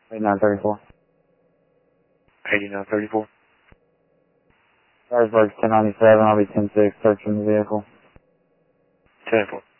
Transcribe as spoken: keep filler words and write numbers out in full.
eighty-nine thirty-four. eighty-nine thirty-four. Harrisburg ten ninety-seven, I'll be ten six searching the vehicle. ten four.